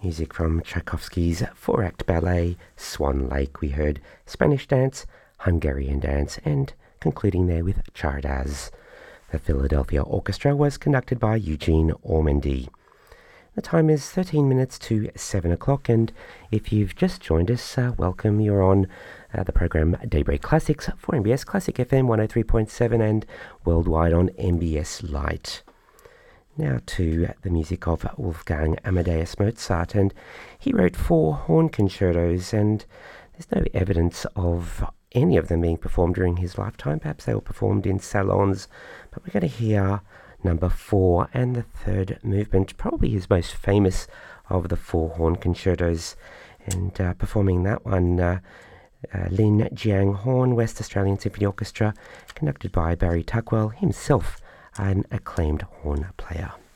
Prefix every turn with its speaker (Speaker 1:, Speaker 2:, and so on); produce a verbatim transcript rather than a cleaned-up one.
Speaker 1: Music from Tchaikovsky's four-act ballet Swan Lake. We heard Spanish Dance, Hungarian Dance, and concluding there with Czardas. The Philadelphia Orchestra was conducted by Eugene Ormandy. The time is thirteen minutes to seven o'clock, and if you've just joined us, uh, welcome. You're on uh, the program Daybreak Classics for M B S Classic F M one oh three point seven and worldwide on M B S Lite. Now to the music of Wolfgang Amadeus Mozart, and he wrote four horn concertos, and there's no evidence of any of them being performed during his lifetime. Perhaps they were performed in salons, but we're going to hear number four and the third movement, probably his most famous of the four horn concertos, and uh, performing that one, uh, uh, Lin Jiang Horn, West Australian Symphony Orchestra, conducted by Barry Tuckwell, himself an acclaimed horn player.